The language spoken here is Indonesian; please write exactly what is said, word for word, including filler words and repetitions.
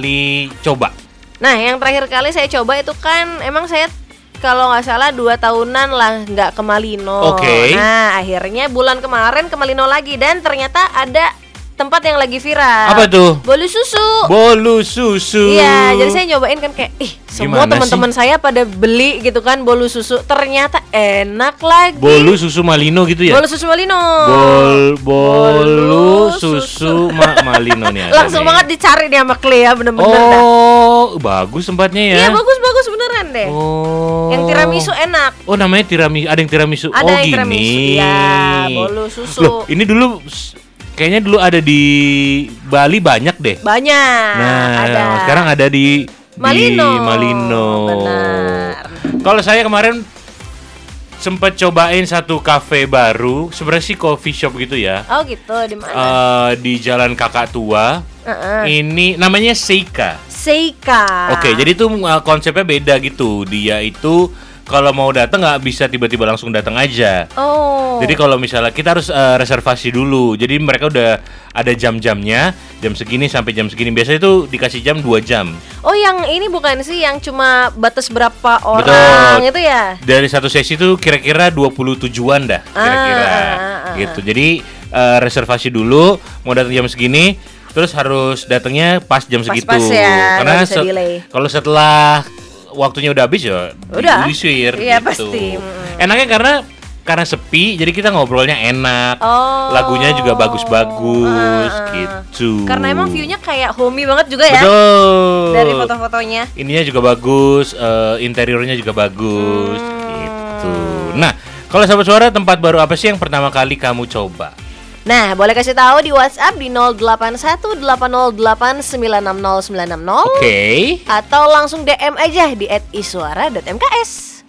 kali coba? Nah, yang terakhir kali saya coba itu kan emang saya kalau nggak salah dua tahunan lah nggak ke Malino. Oke. Okay. Nah, akhirnya bulan kemarin ke Malino lagi dan ternyata ada tempat yang lagi viral. Apa tuh? Bolu susu. Bolu susu. Iya, jadi saya nyobain kan kayak ih, semua teman-teman saya pada beli gitu kan bolu susu. Ternyata enak lagi. Bolu susu Malino gitu ya? Bolu susu Malino. Bol bolu susu ma Malino nih ada. Langsung nih. banget dicari nih sama Clea bener-bener dah. Oh, bagus tempatnya ya. Iya, bagus-bagus beneran deh. Oh. Yang tiramisu enak. Oh, namanya tiramisu. Ada yang tiramisu. Ada oh, yang gini. tiramisu. Iya, bolu susu. Loh, ini dulu kayaknya dulu ada di Bali banyak deh. Banyak. Nah, ada. sekarang ada di Malino. Di Malino. Benar. Kalau saya kemarin sempat cobain satu kafe baru, sebenarnya sih coffee shop gitu ya. Oh gitu, di mana? Uh, di Jalan Kakak Tua. Uh-uh. Ini namanya Seika. Seika. Oke, jadi tuh uh, konsepnya beda gitu. Dia itu kalau mau datang nggak bisa tiba-tiba langsung datang aja. Oh. Jadi kalau misalnya kita harus uh, reservasi dulu. Jadi mereka udah ada jam-jamnya, jam segini sampai jam segini. Biasanya itu dikasih jam dua jam. Oh, yang ini bukan sih yang cuma batas berapa orang. Betul. Itu ya? Dari satu sesi itu kira-kira dua puluh tujuan dah, kira-kira. Ah, ah, ah, gitu. Jadi uh, reservasi dulu, mau datang jam segini, terus harus datangnya pas jam segitu. Pas-pas ya, karena se- kalau setelah waktunya udah habis ya udah diusir iya, gitu. pasti. Enaknya karena karena sepi, jadi kita ngobrolnya enak. Oh. Lagunya juga bagus-bagus uh, gitu. Karena emang view-nya kayak homey banget juga ya. Betul. Dari foto-fotonya. Ininya juga bagus, uh, interiornya juga bagus hmm. gitu. Nah, kalau sahabat suara, tempat baru apa sih yang pertama kali kamu coba? Nah, boleh kasih tahu di WhatsApp di nol delapan satu delapan nol delapan sembilan enam nol sembilan enam nol. Oke. Okay. Atau langsung D M aja di et iswara dot m k s.